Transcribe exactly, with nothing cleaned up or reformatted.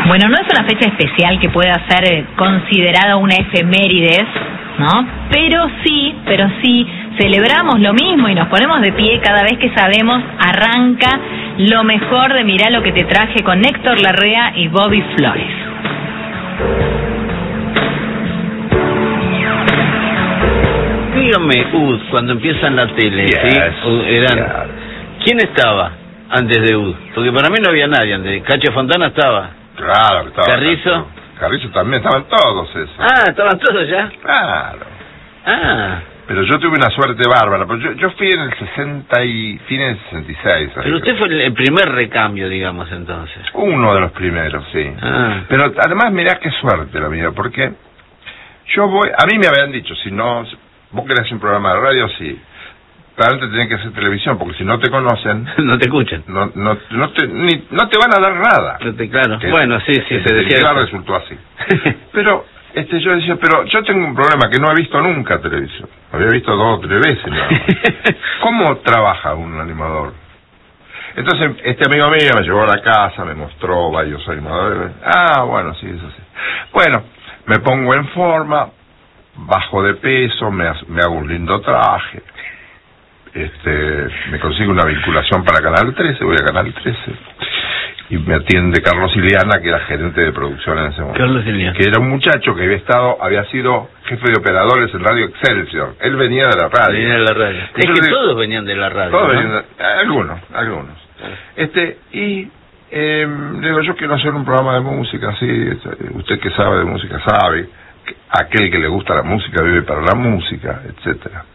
Bueno, no es una fecha especial que pueda ser considerada una efemérides, ¿no? Pero sí, pero sí, celebramos lo mismo y nos ponemos de pie cada vez que sabemos arranca lo mejor de Mirá lo que te traje con Héctor Larrea y Bobby Flores. Dígame, U D, cuando empieza en la tele, yes, ¿sí? Eran... yes. ¿Quién estaba antes de U D? Porque para mí no había nadie antes. Cacho Fontana estaba. Claro, estaba. ¿Carrizo? Carrizo también, estaban todos esos. Ah, estaban todos ya. Claro. Ah. Pero yo tuve una suerte bárbara, porque yo, yo fui en el sesenta y fines del sesenta y seis. Pero usted fue el primer recambio, digamos, entonces. Uno de los primeros, sí. Ah. Pero además, mirá qué suerte la mía, porque yo voy... A mí me habían dicho, si no... Vos querés un programa de radio, sí. Pero antes tenés que hacer televisión, porque si no te conocen... No te escuchan. No, no, no, te, ni, no te van a dar nada. No te, claro. Que, bueno, sí, sí, que se decía. Claro, resultó así. Pero este yo decía, pero yo tengo un problema que no he visto nunca televisión. Había visto dos o tres veces nada más. ¿Cómo trabaja un animador? Entonces este amigo mío me llevó a la casa, me mostró varios animadores. Ah, bueno, sí, eso sí. Bueno, me pongo en forma, bajo de peso, me, me hago un lindo traje. Este, me consigo una vinculación para Canal trece, voy a Canal trece y me atiende Carlos Iliana, que era gerente de producción en ese momento. Carlos Iliana. Que era un muchacho que había estado, había sido jefe de operadores en Radio Excelsior. Él venía de la radio. Venía de la radio. Es que digo, todos venían de la radio. Todos ¿no? venían de, algunos, algunos. Este, y eh, le digo, yo quiero hacer un programa de música, así, usted que sabe de música sabe, aquel que le gusta la música vive para la música, etcétera.